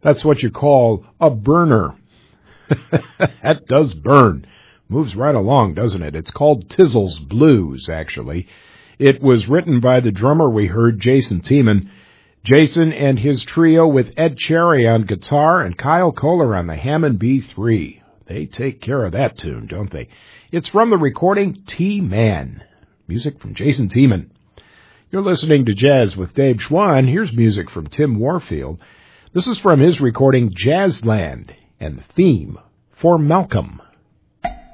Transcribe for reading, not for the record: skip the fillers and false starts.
That's what you call a burner. That does burn. Moves right along, doesn't it? It's called Tizzle's Blues, actually. It was written by the drummer we heard, Jason Tiemann. Jason and his trio with Ed Cherry on guitar and Kyle Kohler on the Hammond B3. They take care of that tune, don't they? It's from the recording T-Man. Music from Jason Tiemann. You're listening to Jazz with Dave Schwann. Here's music from Tim Warfield. This is from his recording Jazzland and the theme for Malcolm.